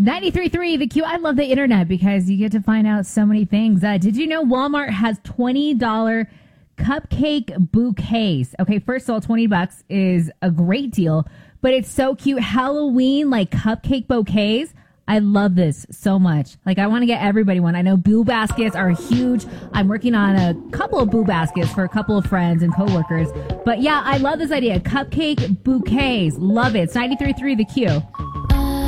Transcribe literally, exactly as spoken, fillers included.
ninety-three point three The Q. I love the internet because you get to find out so many things. Uh, did you know Walmart has twenty dollars cupcake bouquets? Okay, first of all, twenty bucks is a great deal, but it's so cute. Halloween, like cupcake bouquets. I love this so much. Like, I want to get everybody one. I know Boo Baskets are huge. I'm working on a couple of Boo Baskets for a couple of friends and coworkers. But yeah, I love this idea. Cupcake bouquets. Love it. It's ninety-three point three The Q.